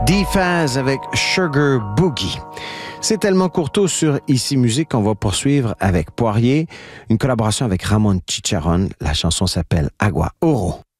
D-Faz avec Sugar Boogie. C'est tellement courto sur Ici Musique qu'on va poursuivre avec Poirier, une collaboration avec Ramon Chicharron. La chanson s'appelle Agua Oro.